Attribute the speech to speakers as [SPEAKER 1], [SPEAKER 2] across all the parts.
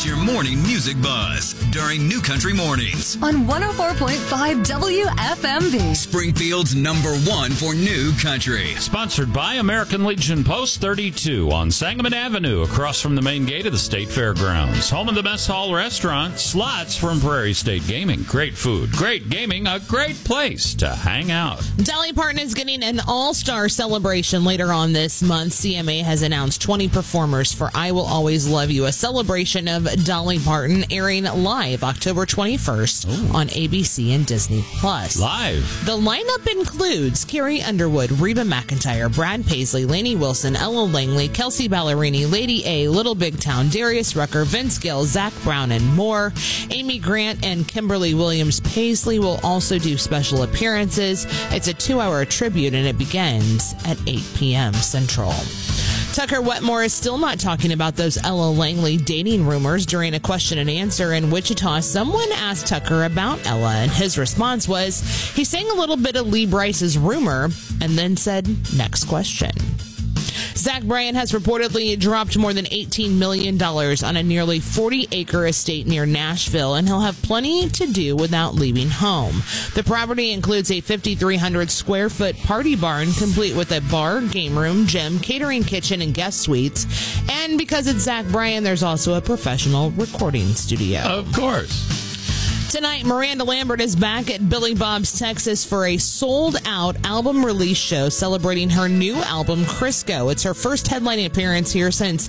[SPEAKER 1] It's your morning music buzz during New Country Mornings
[SPEAKER 2] on 104.5 WFMB.
[SPEAKER 1] Springfield's #1 for New Country.
[SPEAKER 3] Sponsored by American Legion Post 32 on Sangamon Avenue, across from the main gate of the State Fairgrounds. Home of the Mess Hall Restaurant, slots from Prairie State Gaming. Great food, great gaming, a great place to hang out.
[SPEAKER 4] Dolly Parton is getting an all-star celebration later on this month. CMA has announced 20 performers for I Will Always Love You, a celebration of Dolly Parton, airing live October 21st on ABC and Disney+.
[SPEAKER 3] Live.
[SPEAKER 4] The lineup includes Carrie Underwood, Reba McEntire, Brad Paisley, Lainey Wilson, Ella Langley, Kelsey Ballerini, Lady A, Little Big Town, Darius Rucker, Vince Gill, Zach Brown, and more. Amy Grant and Kimberly Williams Paisley will also do special appearances. It's a 2-hour tribute, and it begins at 8 p.m. Central. Tucker Wetmore is still not talking about those Ella Langley dating rumors. During a question and answer in Wichita, someone asked Tucker about Ella, and his response was he sang a little bit of Lee Brice's rumor and then said, next question. Zach Bryan has reportedly dropped more than $18 million on a nearly 40-acre estate near Nashville, and he'll have plenty to do without leaving home. The property includes a 5,300-square-foot party barn, complete with a bar, game room, gym, catering kitchen, and guest suites. And because it's Zach Bryan, there's also a professional recording studio.
[SPEAKER 3] Of course.
[SPEAKER 4] Tonight, Miranda Lambert is back at Billy Bob's Texas for a sold-out album release show celebrating her new album, Crisco. It's her first headlining appearance here since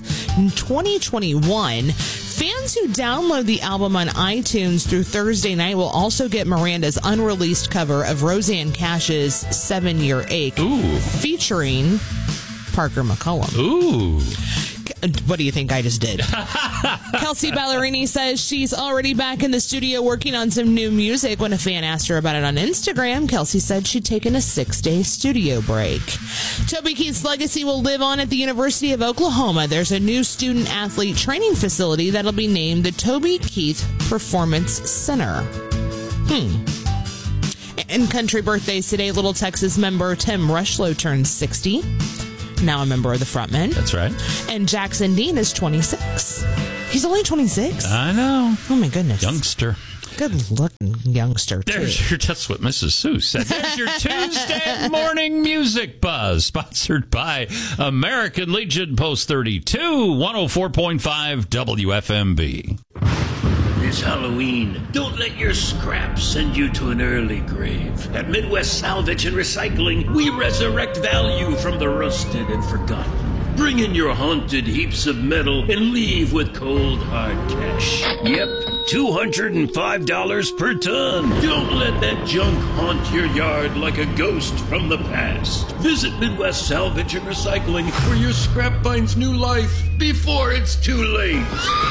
[SPEAKER 4] 2021. Fans who download the album on iTunes through Thursday night will also get Miranda's unreleased cover of Rosanne Cash's 7-Year Ache, featuring Parker McCollum.
[SPEAKER 3] Ooh.
[SPEAKER 4] What do you think I just did? Kelsey Ballerini says she's already back in the studio working on some new music. When a fan asked her about it on Instagram, Kelsey said she'd taken a 6-day studio break. Toby Keith's legacy will live on at the University of Oklahoma. There's a new student-athlete training facility that'll be named the Toby Keith Performance Center. And country birthdays today, Little Texas member Tim Rushlow turns 60. Now a member of the Frontmen.
[SPEAKER 3] That's right.
[SPEAKER 4] And Jackson Dean is 26. He's only 26.
[SPEAKER 3] I know.
[SPEAKER 4] Oh, my goodness.
[SPEAKER 3] Youngster.
[SPEAKER 4] Good-looking youngster, too.
[SPEAKER 3] That's what Mrs. Sue said. There's your Tuesday morning music buzz, sponsored by American Legion Post 32, 104.5 WFMB.
[SPEAKER 5] It's Halloween. Don't let your scraps send you to an early grave. At Midwest Salvage and Recycling, we resurrect value from the rusted and forgotten. Bring in your haunted heaps of metal and leave with cold, hard cash. Yep, $205 per ton. Don't let that junk haunt your yard like a ghost from the past. Visit Midwest Salvage and Recycling, where your scrap finds new life before it's too late.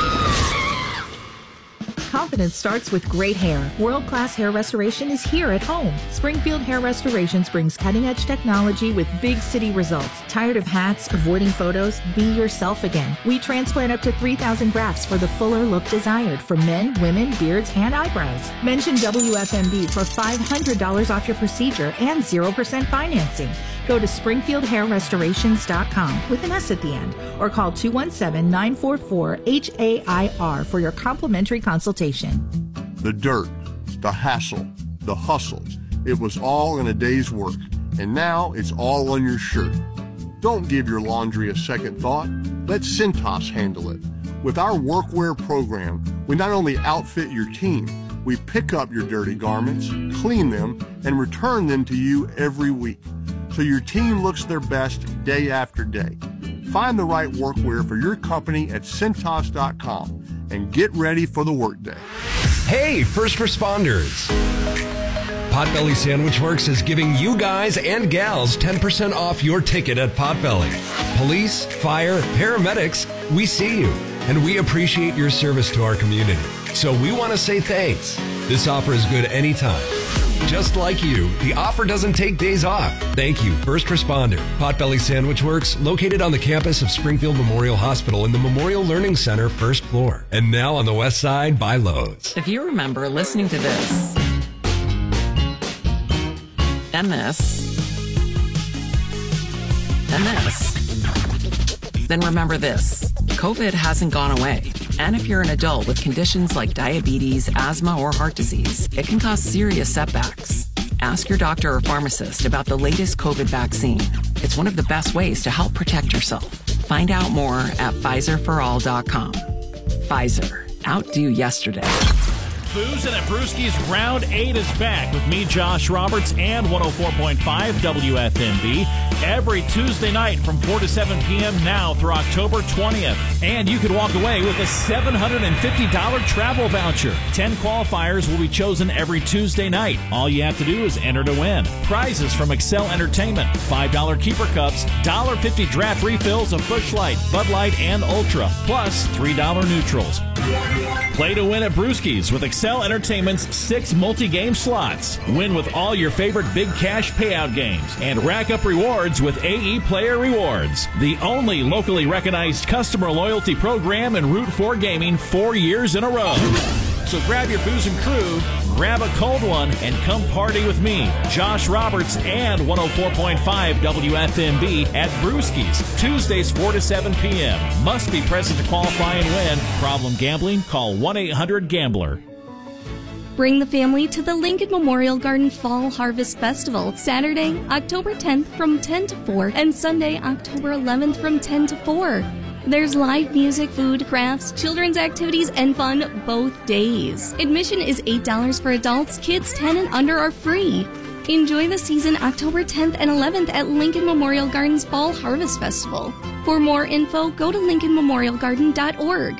[SPEAKER 6] Confidence starts with great hair. World-class hair restoration is here at home. Springfield Hair Restorations brings cutting-edge technology with big city results. Tired of hats, avoiding photos? Be yourself again. We transplant up to 3,000 grafts for the fuller look desired for men, women, beards, and eyebrows. Mention WFMB for $500 off your procedure and 0% financing. Go to SpringfieldHairRestorations.com with an S at the end, or call 217-944-HAIR for your complimentary consultation.
[SPEAKER 7] The dirt, the hassle, the hustle, it was all in a day's work, and now it's all on your shirt. Don't give your laundry a second thought. Let Cintas handle it. With our workwear program, we not only outfit your team, we pick up your dirty garments, clean them, and return them to you every week, so your team looks their best day after day. Find the right workwear for your company at Cintas.com and get ready for the workday.
[SPEAKER 8] Hey, first responders. Potbelly Sandwich Works is giving you guys and gals 10% off your ticket at Potbelly. Police, fire, paramedics, we see you, and we appreciate your service to our community. So we want to say thanks. This offer is good anytime. Just like you, the offer doesn't take days off. Thank you, first responder. Potbelly Sandwich Works, located on the campus of Springfield Memorial Hospital in the Memorial Learning Center, first floor. And now on the west side by Lowe's.
[SPEAKER 9] If you remember listening to this, and this, and this, then remember this. COVID hasn't gone away. And if you're an adult with conditions like diabetes, asthma, or heart disease, it can cause serious setbacks. Ask your doctor or pharmacist about the latest COVID vaccine. It's one of the best ways to help protect yourself. Find out more at PfizerForAll.com. Pfizer. Outdo yesterday.
[SPEAKER 10] Boozin' at Brewski's Round 8 is back with me, Josh Roberts, and 104.5 WFMB every Tuesday night from 4 to 7 p.m. now through October 20th. And you could walk away with a $750 travel voucher. 10 qualifiers will be chosen every Tuesday night. All you have to do is enter to win. Prizes from Excel Entertainment, $5 keeper cups, $1.50 draft refills of Busch Light, Bud Light, and Ultra, plus $3 neutrals. Play to win at Brewski's with Excel Entertainment's 6 multi-game slots. Win with all your favorite big cash payout games and rack up rewards with AE Player Rewards, the only locally recognized customer loyalty program in Route 4 Gaming 4 years in a row. So grab your booze and crew, grab a cold one, and come party with me, Josh Roberts, and 104.5 WFMB at Brewski's, Tuesdays 4 to 7 p.m. Must be present to qualify and win. Problem gambling? Call 1-800-GAMBLER.
[SPEAKER 11] Bring the family to the Lincoln Memorial Garden Fall Harvest Festival, Saturday, October 10th from 10 to 4, and Sunday, October 11th from 10 to 4. There's live music, food, crafts, children's activities, and fun both days. Admission is $8 for adults. Kids 10 and under are free. Enjoy the season October 10th and 11th at Lincoln Memorial Garden's Fall Harvest Festival. For more info, go to lincolnmemorialgarden.org.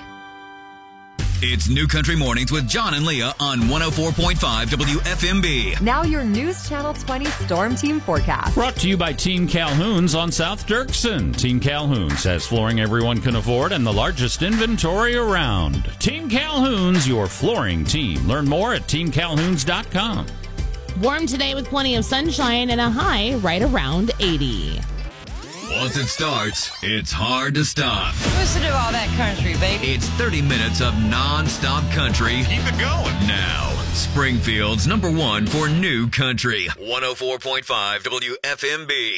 [SPEAKER 1] It's New Country Mornings with John and Leah on 104.5 WFMB.
[SPEAKER 2] Now your News Channel 20 Storm Team forecast.
[SPEAKER 3] Brought to you by Team Calhoun's on South Dirksen. Team Calhoun's has flooring everyone can afford and the largest inventory around. Team Calhoun's, your flooring team. Learn more at teamcalhouns.com.
[SPEAKER 4] Warm today with plenty of sunshine and a high right around 80.
[SPEAKER 1] Once it starts, it's hard to stop.
[SPEAKER 12] Listen to all that country, baby.
[SPEAKER 1] It's 30 minutes of non-stop country. Keep it going. Now, Springfield's #1 for new country. 104.5 WFMB.